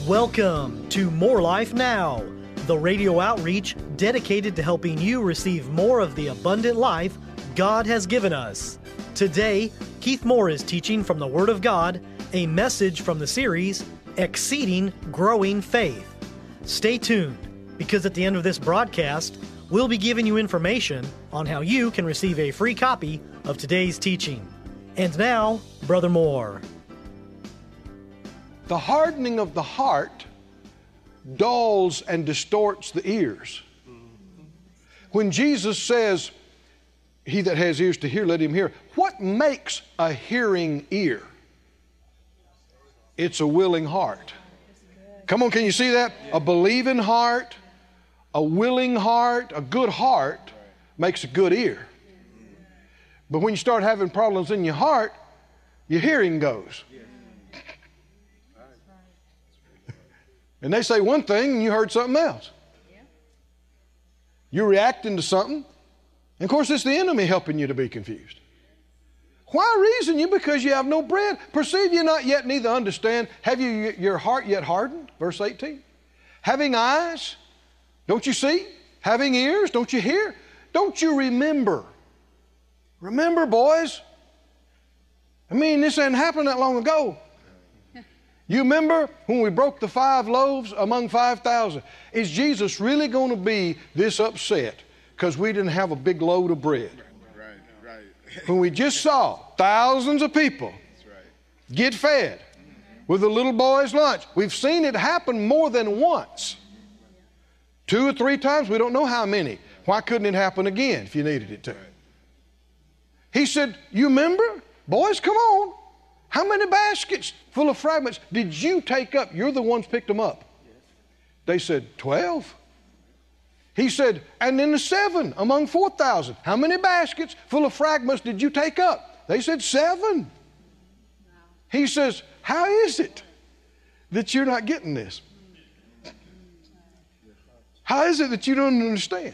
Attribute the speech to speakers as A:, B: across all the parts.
A: Welcome to More Life Now, the radio outreach dedicated to helping you receive more of the abundant life God has given us. Today, Keith Moore is teaching from the Word of God, a message from the series, Exceeding Growing Faith. Stay tuned, because at the end of this broadcast, we'll be giving you information on how you can receive a free copy of today's teaching. And now, Brother Moore.
B: The hardening of the heart dulls and distorts the ears. When Jesus says, "He that has ears to hear, let him hear," what makes a hearing ear? It's a willing heart. Come on, can you see that? A believing heart, a willing heart, a good heart makes a good ear. But when you start having problems in your heart, your hearing goes. And they say one thing and you heard something else. You're reacting to something. And of course, it's the enemy helping you to be confused. Why reason you? Because you have no bread. Perceive you not yet, neither understand. Have you your heart yet hardened? Verse 18. Having eyes, don't you see? Having ears, don't you hear? Don't you remember? Remember, boys. I mean, this hadn't happened that long ago. You remember when we broke the 5 loaves among 5,000? Is Jesus really going to be this upset because we didn't have a big load of bread? Right. When we just saw thousands of people get fed with a little boy's lunch. We've seen it happen more than once. 2 or 3 times, we don't know how many. Why couldn't it happen again if you needed it to? He said, you remember? Boys, come on. How many baskets full of fragments did you take up? You're the ones picked them up. They said, 12. He said, and then the 7 among 4,000. How many baskets full of fragments did you take up? They said 7. He says, how is it that you're not getting this? How is it that you don't understand?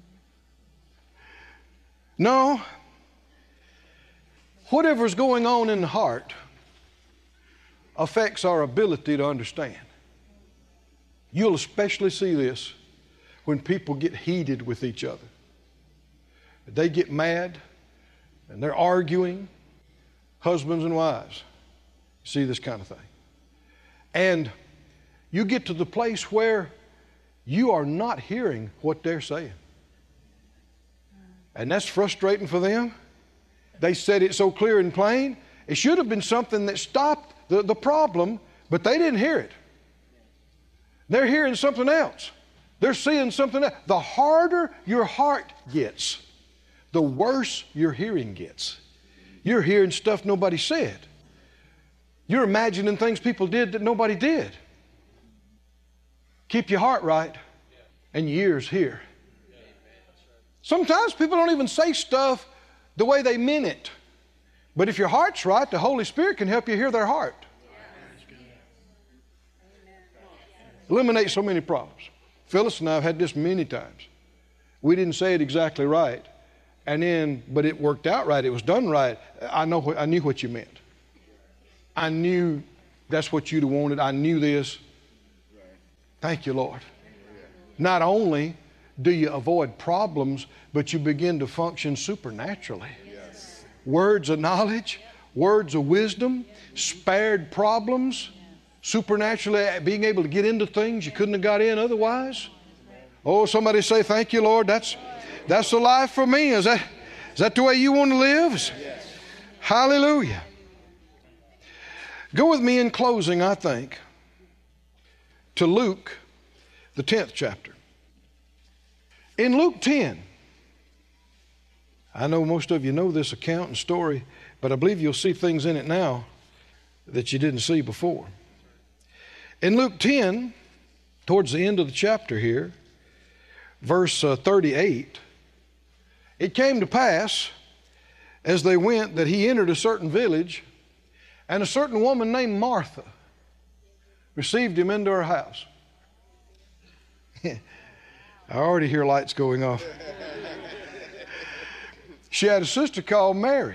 B: No. Whatever's going on in the heart affects our ability to understand. You'll especially see this when people get heated with each other. They get mad and they're arguing, husbands and wives. See this kind of thing. And you get to the place where you are not hearing what they're saying. And that's frustrating for them. They said it so clear and plain. It should have been something that stopped the problem, but they didn't hear it. They're hearing something else. They're seeing something else. The harder your heart gets, the worse your hearing gets. You're hearing stuff nobody said. You're imagining things people did that nobody did. Keep your heart right and your ears hear. Sometimes people don't even say stuff the way they meant it. But if your heart's right, the Holy Spirit can help you hear their heart. Eliminate so many problems. Phyllis and I have had this many times. We didn't say it exactly right, but it worked out right. It was done right. I knew what you meant. I knew that's what you'd have wanted. I knew this. Thank you, Lord. Not only do you avoid problems, but you begin to function supernaturally. Yes. Words of knowledge, words of wisdom, spared problems, supernaturally being able to get into things you couldn't have got in otherwise. Oh, somebody say, thank you, Lord. That's the life for me. Is that the way you want to live? Yes. Hallelujah. Go with me in closing, I think, to Luke, the 10th chapter. In Luke 10, I know most of you know this account and story, but I believe you'll see things in it now that you didn't see before. In Luke 10, towards the end of the chapter here, verse 38, it came to pass as they went that he entered a certain village, and a certain woman named Martha received him into her house. I already hear lights going off. She had a sister called Mary,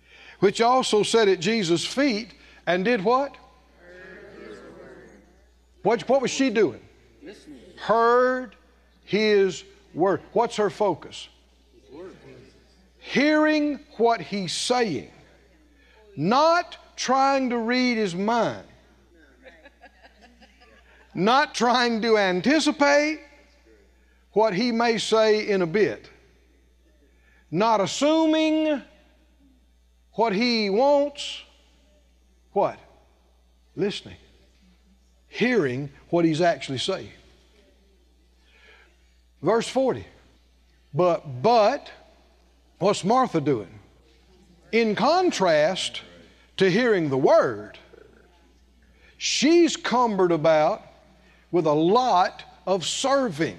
B: which also sat at Jesus' feet and did what? What was she doing? Heard His word. What's her focus? Hearing what He's saying. Not trying to read His mind. Not trying to anticipate what He may say in a bit. Not assuming what He wants. What? Listening. Hearing what He's actually saying. Verse 40. But, what's Martha doing? In contrast to hearing the word, she's cumbered about with a lot of serving.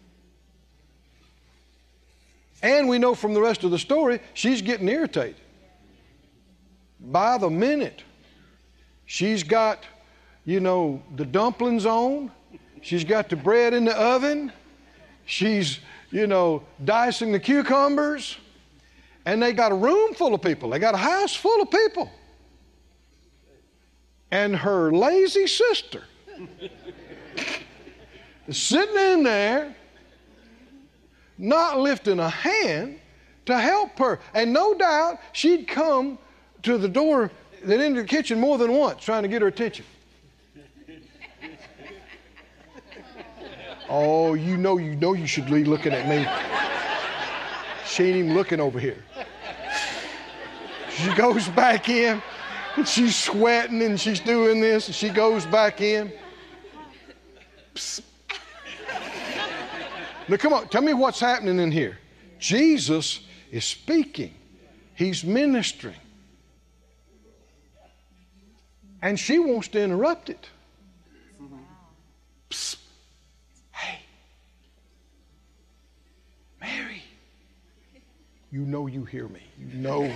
B: And we know from the rest of the story, she's getting irritated. By the minute, she's got, the dumplings on. She's got the bread in the oven. She's, dicing the cucumbers. And they got a room full of people. They got a house full of people. And her lazy sister is sitting in there, not lifting a hand to help her. And no doubt she'd come to the door that into the kitchen more than once trying to get her attention. Oh, you know you should be looking at me. She ain't even looking over here. She goes back in and she's sweating and she's doing this and she goes back in. Psst. Now come on, tell me what's happening in here. Jesus is speaking. He's ministering. And she wants to interrupt it. Psst. Hey, Mary, you know you hear me. You know.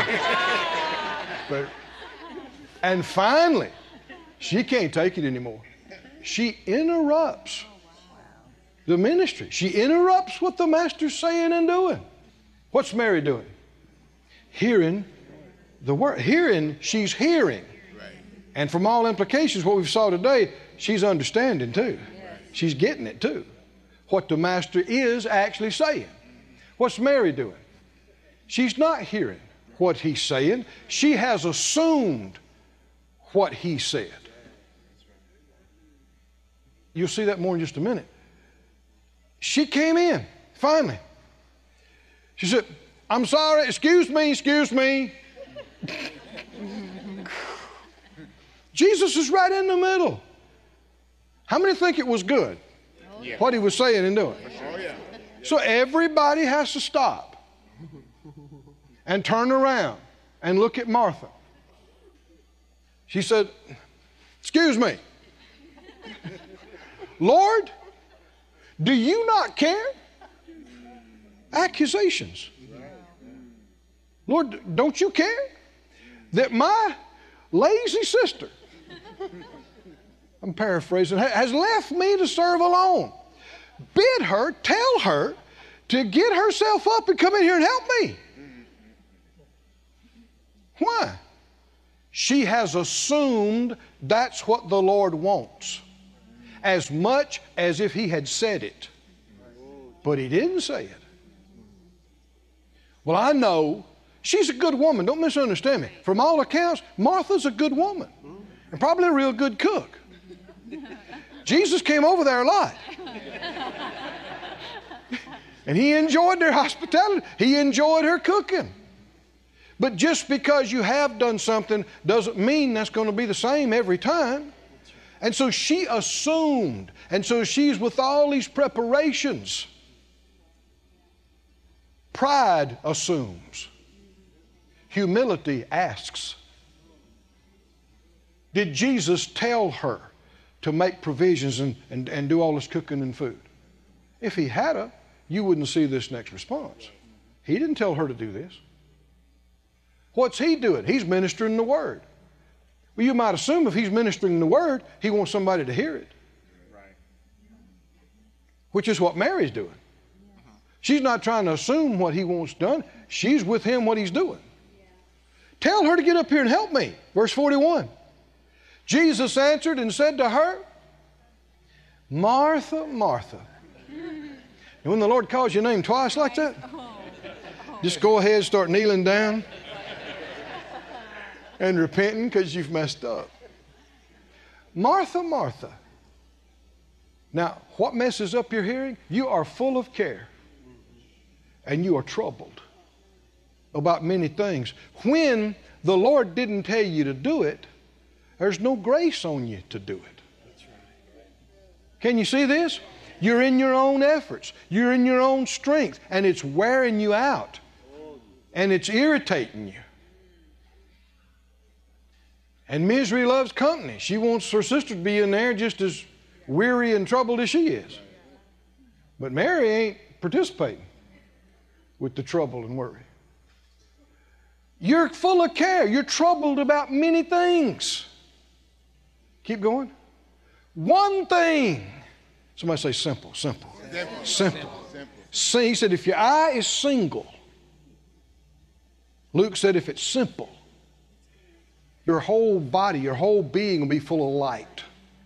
B: And finally, she can't take it anymore. She interrupts the ministry. She interrupts what the Master's saying and doing. What's Mary doing? Hearing the word. She's hearing. And from all implications, what we saw today, she's understanding too. She's getting it too. What the Master is actually saying. What's Mary doing? She's not hearing what He's saying. She has assumed what He said. You'll see that more in just a minute. She came in, finally. She said, I'm sorry, excuse me. Jesus is right in the middle. How many think it was good? What He was saying and doing? So everybody has to stop and turn around and look at Martha. She said, excuse me. Lord, do you not care? Accusations. Lord, don't you care that my lazy sister, I'm paraphrasing, has left me to serve alone? Bid her, tell her to get herself up and come in here and help me. Why? She has assumed that's what the Lord wants, as much as if He had said it. But He didn't say it. Well, I know she's a good woman. Don't misunderstand me. From all accounts, Martha's a good woman and probably a real good cook. Jesus came over there a lot. And He enjoyed their hospitality. He enjoyed her cooking. But just because you have done something doesn't mean that's going to be the same every time. And so she assumed. And so she's with all these preparations. Pride assumes. Humility asks. Did Jesus tell her to make provisions and do all this cooking and food? If He had, you wouldn't see this next response. He didn't tell her to do this. What's He doing? He's ministering the Word. Well, you might assume if He's ministering the Word, He wants somebody to hear it. Right. Which is what Mary's doing. She's not trying to assume what He wants done. She's with Him what He's doing. Tell her to get up here and help me. Verse 41. Jesus answered and said to her, Martha, Martha. And when the Lord calls your name twice like that, just go ahead and start kneeling down and repenting because you've messed up. Martha, Martha. Now, what messes up your hearing? You are full of care and you are troubled about many things. When the Lord didn't tell you to do it, there's no grace on you to do it. Can you see this? You're in your own efforts. You're in your own strength. And it's wearing you out. And it's irritating you. And misery loves company. She wants her sister to be in there just as weary and troubled as she is. But Mary ain't participating with the trouble and worry. You're full of care. You're troubled about many things. Keep going. One thing. Somebody say simple, simple. Simple. See, he said if your eye is single. Luke said if it's simple, your whole body, your whole being will be full of light.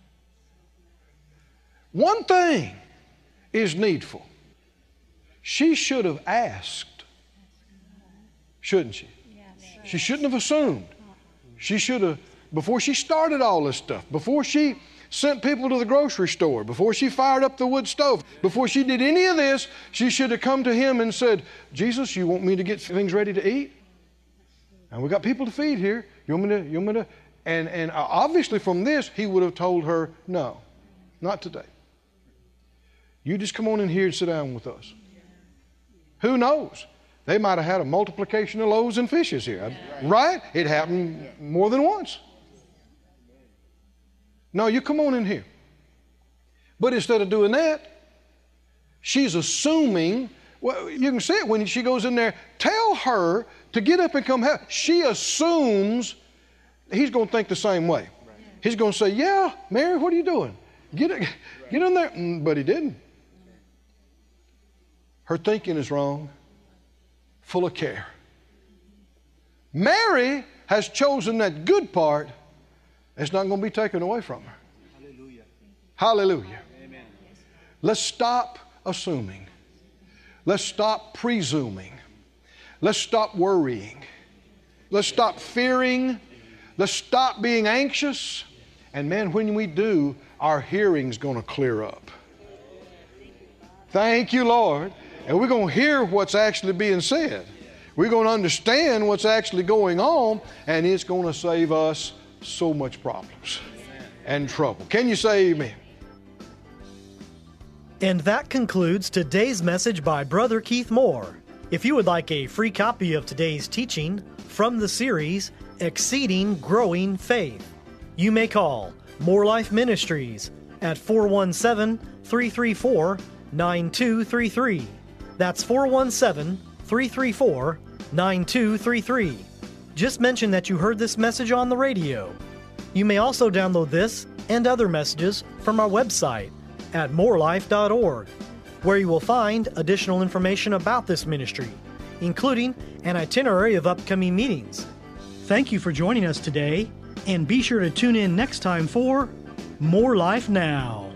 B: One thing is needful. She should have asked, shouldn't she? She shouldn't have assumed. She should have, before she started all this stuff, before she sent people to the grocery store, before she fired up the wood stove, before she did any of this, she should have come to him and said, Jesus, you want me to get things ready to eat? And we got people to feed here. You want me to? And obviously from this, he would have told her, no, not today. You just come on in here and sit down with us. Who knows? They might have had a multiplication of loaves and fishes here. Right? It happened more than once. No, you come on in here. But instead of doing that, she's assuming, well, you can see it when she goes in there, tell her to get up and come help. She assumes he's going to think the same way. He's going to say, yeah, Mary, what are you doing? Get in there. But he didn't. Her thinking is wrong, full of care. Mary has chosen that good part. It's not going to be taken away from her. Hallelujah. Hallelujah. Amen. Let's stop assuming. Let's stop presuming. Let's stop worrying. Let's stop fearing. Let's stop being anxious. And man, when we do, our hearing's going to clear up. Thank you, Lord. And we're going to hear what's actually being said. We're going to understand what's actually going on, and it's going to save us so much problems and trouble. Can you say amen?
A: And that concludes today's message by Brother Keith Moore. If you would like a free copy of today's teaching from the series Exceeding Growing Faith, you may call More Life Ministries at 417-334-9233. That's 417-334-9233. Just mention that you heard this message on the radio. You may also download this and other messages from our website at morelife.org, where you will find additional information about this ministry, including an itinerary of upcoming meetings. Thank you for joining us today, and be sure to tune in next time for More Life Now.